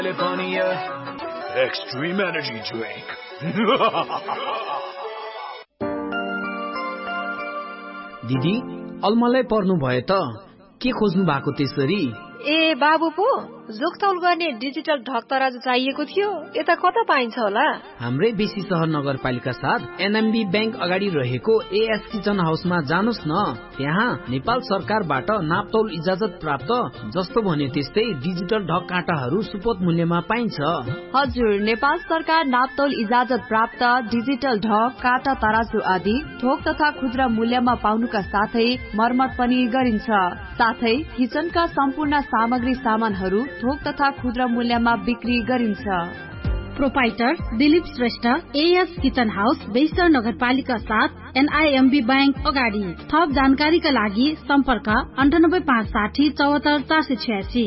Extreme energy drink. दिदी अलमलै पर्नु भयो त के खोज्नु भएको त्यसरी ए बाबु पो जोगतौल गर्ने डिजिटल ढक तराजु चाहिएको थियो यता कता पाइन्छ होला हाम्रै बेसी सहर नगरपालिका साथ एनएमबी बैंक अगाडि रहेको एएस किचन हाउसमा जानुस् न त्यहाँ नेपाल सरकारबाट नापतौल इजाजत प्राप्त जस्तो भन्यो त्यस्तै डिजिटल ढक काँटाहरू सुपथ मूल्यमा पाइन्छ हजुर नेपाल सरकार नापतौल इजाजत प्राप्त डिजिटल ढक काँटा तराजु आदि थोक तथा खुद्रा मूल्यमा पाउनुका साथै मर्मत पनि गरिन्छ साथै किचनका सम्पूर्ण सामग्री सामानहरू थोक तथा खुद्रा मूल्यमा बिक्री गरिन्छ proprietor Dilip Shrestha as kitchen house बेइसर नगरपालिका साथ एनआईएमबी बैंक अगाडि थप जानकारीका लागि सम्पर्क 9856 74 486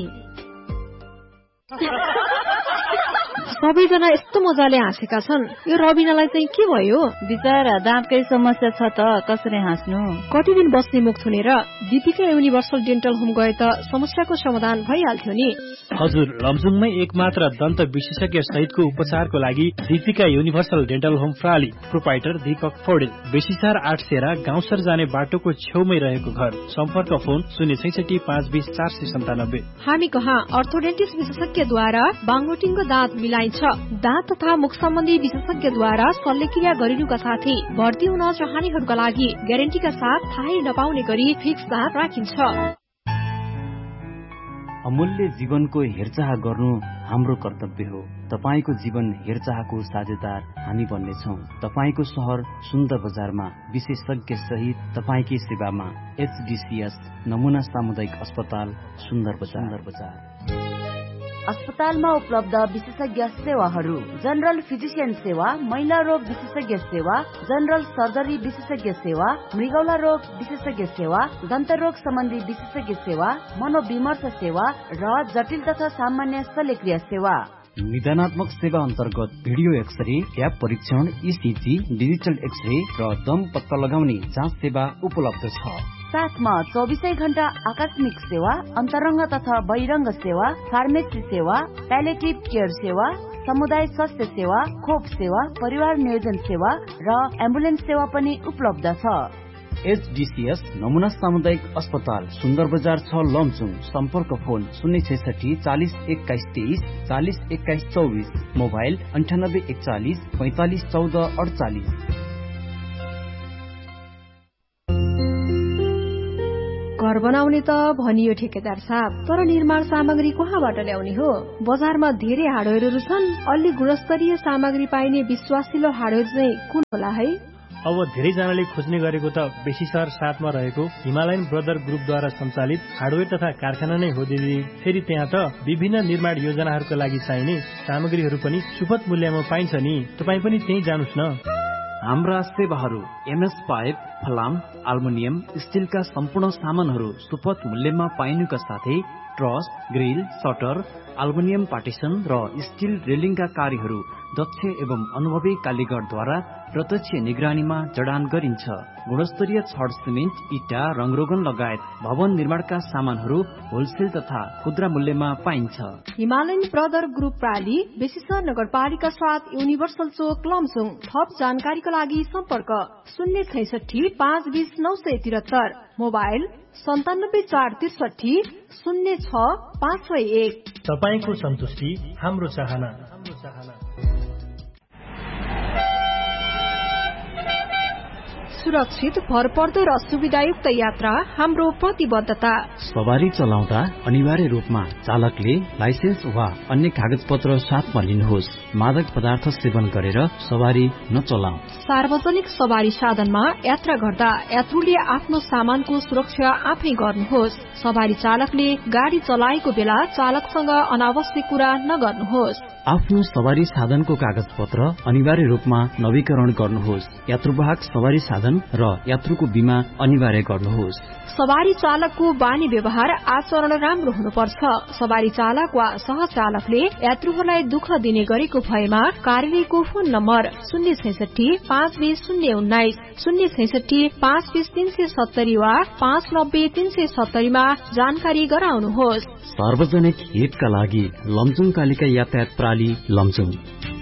सबैजना यस्तो मजाले हाँसेका छन् यो रबिनालाई चाहिँ के भयो बिचारा दाँतकै समस्या छ त कसरी हाँस्नु कति दिन बस्ने मुख थुनेर दीपिका युनिभर्सल डेन्टल होम गए त समस्याको समाधान भइहाल्थ्यो नि हजुर लमजुङमै एकमात्र दन्त विशेषज्ञ सहितको उपचारको लागि Deepika universal dental home प्राली proprietor Deepak Paudel बेसीसार 8 सेरा गाउँसर जाने बाटोको छेउमै रहेको घर सम्पर्क फोन 066 520 497 हामी कहाँ अर्थोडेन्टिस्ट विशेषज्ञद्वारा बाङोटिङको दाँत मिलाइन्छ दाँत तथा मुख सम्बन्धी विशेषज्ञद्वारा शल्यक्रिया गरिनुका साथै भर्ती हुन चाहनेहरूका लागि ग्यारेन्टीका साथ थाहै नपाउने गरी फिक्स दाँत राखिन्छ अमूल्य जीवनको हेरचाह गर्नु हाम्रो कर्तव्य हो तपाईको जीवन हेरचाहको साझेदार हामी बन्नेछौं तपाईको शहर सुन्दर बजारमा विशेषज्ञ सहित तपाईकै सेवामा एचडीसीएस नमुना सामुदायिक अस्पताल सुन्दर बजार अस्पतालमा उपलब्ध विशेषज्ञ सेवाहरू जनरल फिजिशियन सेवा महिला रोग विशेषज्ञ सेवा जनरल सर्जरी विशेषज्ञ सेवा मृगौला रोग विशेषज्ञ सेवा दन्त रोग सम्बन्धी विशेषज्ञ सेवा मनोविमर्श सेवा र जटिल तथा सामान्य शल्यक्रिया सेवा निदानात्मक सेवा अन्तर्गत भिडियो एक्सरे ट्याब परीक्षण ईसीजी डिजिटल एक्सरे र दम पत्ता लगाउने जाँच सेवा उपलब्ध छ साथमा 24 घण्टा आकस्मिक सेवा अन्तरंग तथा बहिरंग सेवा फार्मेसी सेवा प्यालेटिभ केयर सेवा समुदाय स्वास्थ्य सेवा खोप सेवा परिवार नियोजन सेवा र एम्बुलेन्स सेवा पनि उपलब्ध छ एचडीसीएस नमुना सामुदायिक अस्पताल सुन्दर बजार 6 लमजुङ सम्पर्क फोन 066 40 21 23 40 21 24 मोबाइल 9841 45 14 48 घर बनाउने त भनियो ठेकेदार साहब तर निर्माण सामग्री कहाँबाट ल्याउने हो बजारमा धेरै हार्डवेयरहरू छन् अलि गुणस्तरीय सामग्री पाइने विश्वासिलो हार्डवेयर चाहिँ कुन होला है अब धेरैजनाले खोज्ने गरेको त बेसीसार 7 मा रहेको हिमालयन ब्रदर ग्रुपद्वारा सञ्चालित हार्डवेयर तथा कारखाना नै हो दिदी फेरि त्यहाँ त विभिन्न निर्माण योजनाहरूका लागि चाहिने सामग्रीहरू पनि सुपथ मूल्यमा पाइन्छ नि तपाई पनि त्यही जानुस् न हाम्रा सेवाहरू एमएस पाइप फलाम अल्मुनियम स्टिलका सम्पूर्ण सामानहरू सुपथ मूल्यमा पाइनुका साथै truss grill shutter aluminium partition र स्टिल रेलिङका कार्यहरू दक्ष एवं अनुभवी कालीगरद्वारा प्रत्यक्ष निगरानीमा जडान गरिन्छ गुणस्तरीय छड सिमेन्ट इटा रङरोगन लगायत भवन निर्माणका सामानहरू होलसेल तथा खुद्रा मूल्यमा पाइन्छ हिमालयन ब्रदर ग्रुप प्राली बेसीसर नगरपालिका 7 युनिभर्सल चोक लमजुङ थप जानकारीका लागि सम्पर्क 066 520 973 मोबाइल 97 463 06 561 तपाईको सन्तुष्टि हाम्रो चाहना सुरक्षित भरपर्दो र सुविधायुक्त यात्रा हाम्रो प्रतिबद्धता सवारी चलाउँदा अनिवार्य रूपमा चालकले लाइसेन्स वा अन्य कागजपत्र साथमा लिनुहोस् मादक पदार्थ सेवन गरेर सवारी नचलाऊ सार्वजनिक सवारी साधनमा यात्रा गर्दा यात्रुले आफ्नो सामानको सुरक्षा आफै गर्नुहोस् सवारी चालकले गाडी चलाएको बेला चालकसँग अनावश्यक कुरा नगर्नुहोस् आफ्नो सवारी साधनको कागज पत्र अनिवार्य रूपमा नवीकरण गर्नुहोस् यात्रुवाहक सवारी साधन नियम र यात्रुको बीमा अनिवार्य गर्नुहोस्। सवारी चालकको बानी व्यवहार आचरण राम्रो हुनुपर्छ। सवारी चालक वा सहचालकले यात्रुहरूलाई दुःख दिने गरेको भएमा कार्यालयको फोन नम्बर 066-520-019, 066-520-370 वा 590-370 मा जानकारी गराउनुहोस्। सार्वजनिक हितका लागि लमजुङ कालिका यातायात प्रणाली लमजुङ।